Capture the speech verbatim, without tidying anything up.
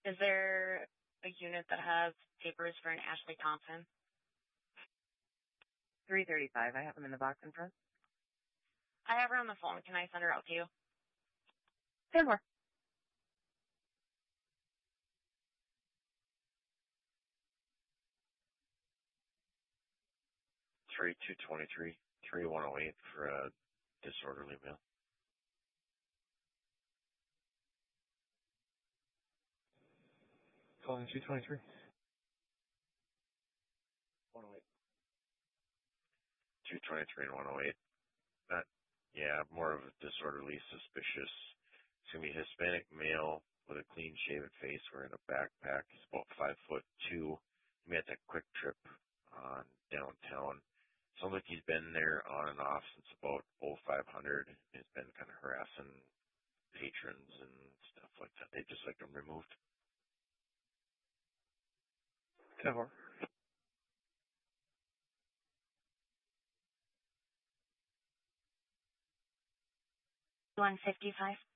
Is there a unit that has papers for an Ashley Thompson? three thirty-five. I have them in the box in front. I have her on the phone. Can I send her out to you? Ten more. Three two twenty three three one oh eight for a disorderly mail. Calling two twenty three. One oh eight. Two twenty three and one oh eight. That yeah, more of a disorderly, suspicious. It's gonna be a Hispanic male with a clean shaven face, wearing a backpack. He's about five foot two. He made that quick trip on downtown. Sounds like he's been there on and off since about oh five hundred. He's been kind of harassing patrons and stuff like that. They just like him removed. ten more. one fifty-five.